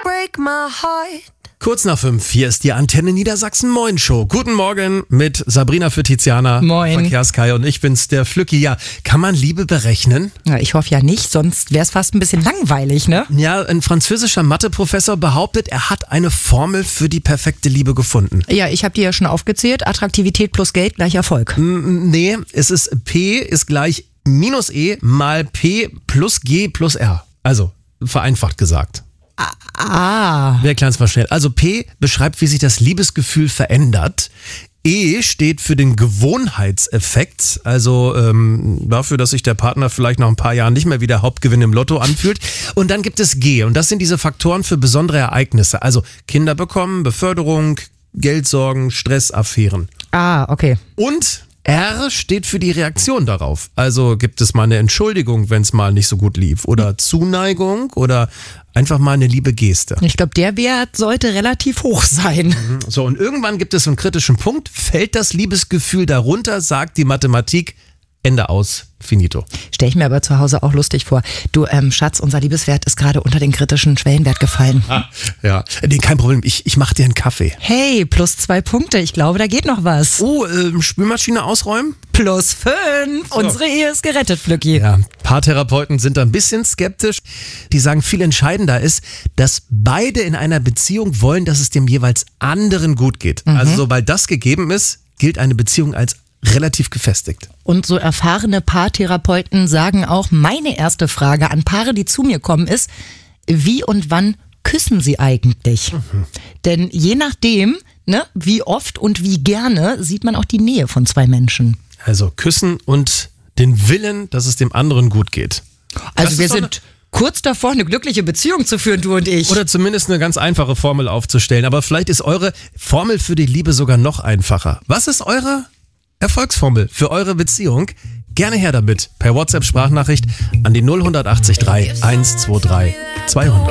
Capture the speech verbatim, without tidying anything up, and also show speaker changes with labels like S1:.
S1: break my heart.
S2: Kurz nach fünf, hier ist die Antenne Niedersachsen Moin Show. Guten Morgen mit Sabrina für Tiziana.
S3: Moin.
S2: Verkehrskai und ich bin's, der Flücki. Ja, kann man Liebe berechnen?
S3: Ja, ich hoffe ja nicht, sonst wäre es fast ein bisschen langweilig, ne?
S2: Ja, ein französischer Matheprofessor behauptet, er hat eine Formel für die perfekte Liebe gefunden.
S3: Ja, ich habe die ja schon aufgezählt. Attraktivität plus Geld gleich Erfolg.
S2: N- Nee, es ist P ist gleich minus E mal P plus G plus R. Also, vereinfacht gesagt.
S3: Ah.
S2: Wir erklären es mal schnell. Also P beschreibt, wie sich das Liebesgefühl verändert. E steht für den Gewohnheitseffekt, also ähm, dafür, dass sich der Partner vielleicht nach ein paar Jahren nicht mehr wie der Hauptgewinn im Lotto anfühlt. Und dann gibt es G und das sind diese Faktoren für besondere Ereignisse. Also Kinder bekommen, Beförderung, Geldsorgen, Stressaffären.
S3: Ah, okay.
S2: Und R steht für die Reaktion darauf. Also gibt es mal eine Entschuldigung, wenn es mal nicht so gut lief. Oder Zuneigung oder einfach mal eine liebe Geste.
S3: Ich glaube, der Wert sollte relativ hoch sein.
S2: So, und irgendwann gibt es so einen kritischen Punkt. Fällt das Liebesgefühl darunter, sagt die Mathematik, Ende aus, finito.
S3: Stelle ich mir aber zu Hause auch lustig vor. Du, ähm, Schatz, unser Liebeswert ist gerade unter den kritischen Schwellenwert gefallen.
S2: Ah, ja, nee, kein Problem. Ich, ich mache dir einen Kaffee.
S3: Hey, plus zwei Punkte. Ich glaube, da geht noch was.
S2: Oh, ähm, Spülmaschine ausräumen?
S3: Plus fünf. Unsere Ehe ist gerettet, Flücki.
S2: Ja, Paartherapeuten sind da ein bisschen skeptisch. Die sagen, viel entscheidender ist, dass beide in einer Beziehung wollen, dass es dem jeweils anderen gut geht. Mhm. Also sobald das gegeben ist, gilt eine Beziehung als relativ gefestigt.
S3: Und so erfahrene Paartherapeuten sagen auch, meine erste Frage an Paare, die zu mir kommen, ist, wie und wann küssen sie eigentlich? Mhm. Denn je nachdem, ne, wie oft und wie gerne, sieht man auch die Nähe von zwei Menschen.
S2: Also küssen und den Willen, dass es dem anderen gut geht.
S3: Also
S2: das
S3: wir sind kurz davor, eine glückliche Beziehung zu führen, du und ich.
S2: Oder zumindest eine ganz einfache Formel aufzustellen. Aber vielleicht ist eure Formel für die Liebe sogar noch einfacher. Was ist eure Erfolgsformel für eure Beziehung? Gerne her damit. Per WhatsApp-Sprachnachricht an die null acht drei eins zwei drei zweihundert.